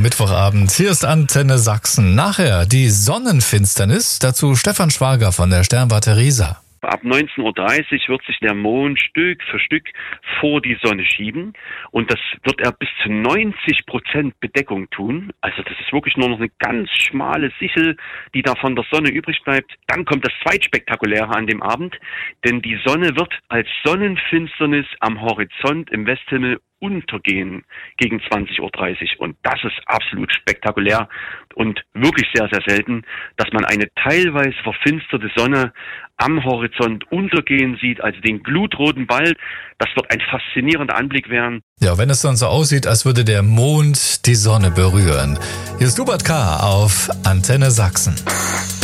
Mittwochabend. Hier ist Antenne Sachsen. Nachher die Sonnenfinsternis. Dazu Stefan Schwager von der Sternwarte Riesa. Ab 19:30 Uhr wird sich der Mond Stück für Stück vor die Sonne schieben und das wird er bis zu 90% Bedeckung tun. Also das ist wirklich nur noch eine ganz schmale Sichel, die da von der Sonne übrig bleibt. Dann kommt das Zweitspektakuläre an dem Abend, denn die Sonne wird als Sonnenfinsternis am Horizont im Westhimmel untergehen gegen 20:30 Uhr. Und das ist absolut spektakulär und wirklich sehr, sehr selten, dass man eine teilweise verfinsterte Sonne am Horizont untergehen sieht, also den glutroten Ball. Das wird ein faszinierender Anblick werden. Ja, wenn es dann so aussieht, als würde der Mond die Sonne berühren. Hier ist Hubert K. auf Antenne Sachsen.